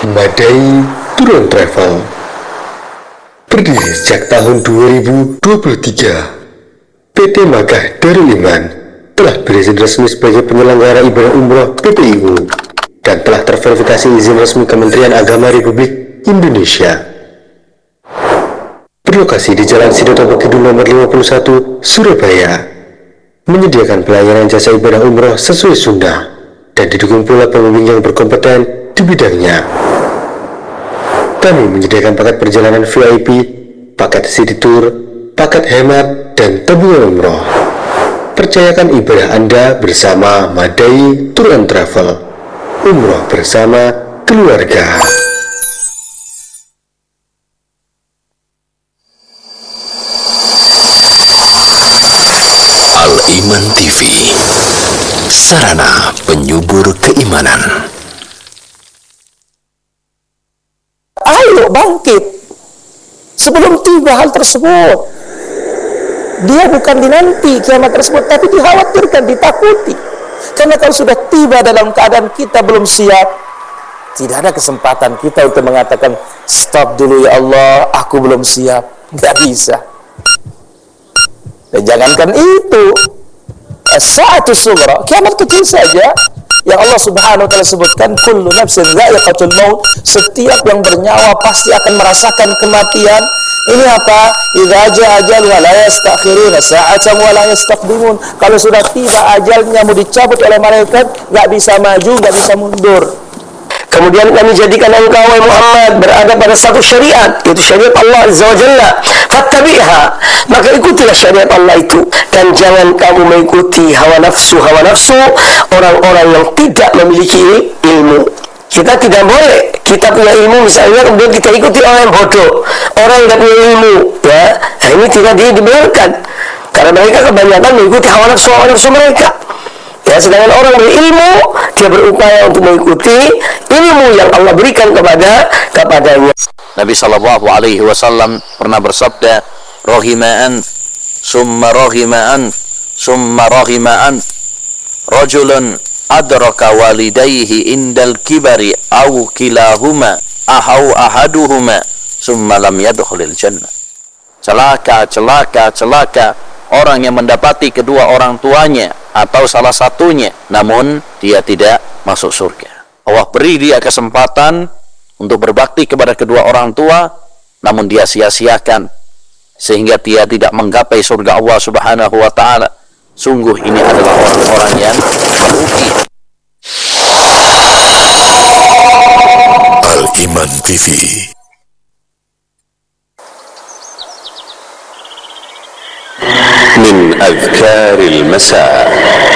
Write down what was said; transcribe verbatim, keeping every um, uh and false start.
Madai Tour and Travel. Berdiri sejak tahun dua ribu dua puluh tiga, P T Makkah Darul Iman telah berizin resmi sebagai penyelenggara ibadah umroh P P I U dan telah terverifikasi izin resmi Kementerian Agama Republik Indonesia. Berlokasi di Jalan Sidoto Begidul nomor lima puluh satu, Surabaya, menyediakan pelayanan jasa ibadah umroh sesuai sunnah dan didukung pula pembimbing yang berkompeten di bidangnya. Kami menyediakan paket perjalanan V I P, paket city tour, paket hemat, dan tabungan umroh. Percayakan ibadah Anda bersama Madai Tour and Travel. Umroh bersama keluarga. Al-Iman T V, sarana penyubur keimanan. Ayo bangkit sebelum tiba hal tersebut. Dia bukan dinanti kiamat tersebut, tapi dikhawatirkan, ditakuti. Karena kalau sudah tiba dalam keadaan kita belum siap, tidak ada kesempatan kita untuk mengatakan stop dulu ya Allah, aku belum siap. Tidak bisa. Dan jangankan itu, as-sa'atu sughra, kiamat kecil saja yang Allah Subhanahu wa taala sebutkan, kullu nafsin dha'iqatul maut, setiap yang bernyawa pasti akan merasakan kematian. Ini apa? Idza jaa ajaluha la yastakhiruna sa'atan wa la yastaqdimun. Kalau sudah tiba ajalnya mau dicabut oleh malaikat, enggak bisa maju, enggak bisa mundur. Kemudian kami jadikan engkau wahai Muhammad berada pada satu syariat, yaitu syariat Allah Azza wa Jalla. Fattabi'ha, maka ikutilah syariat Allah itu, dan jangan kamu mengikuti hawa nafsu hawa nafsu orang-orang yang tidak memiliki ilmu. Kita tidak boleh, kita punya ilmu misalnya, kemudian kita ikuti orang yang bodoh, orang yang tidak punya ilmu, ya. Nah, ini tidak dibenarkan, karena mereka kebanyakan mengikuti hawa nafsu hawa nafsu mereka. Ya, sedangkan orang berilmu, dia berupaya untuk mengikuti ilmu yang Allah berikan kepada kepadanya. Nabi Shallallahu Alaihi Wasallam pernah bersabda, "Rahima'an, summa rahima'an, summa rahima'an, rajulun adraka walidayhi indal kibari, au kilahuma, ahau ahaduhuma, summa lam yadkhulil jannah." Celaka, celaka, celaka orang yang mendapati kedua orang tuanya atau salah satunya, namun dia tidak masuk surga. Allah beri dia kesempatan untuk berbakti kepada kedua orang tua, namun dia sia-siakan sehingga dia tidak menggapai surga Allah Subhanahu wa taala. Sungguh ini adalah orang-orang yang merugi. Al-Iman T V. من أذكار المساء.